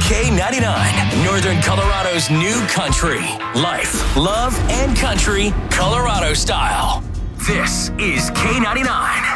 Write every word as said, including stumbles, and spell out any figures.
K ninety-nine, Northern Colorado's new country. Life, love, and country, Colorado style. This is K ninety-nine.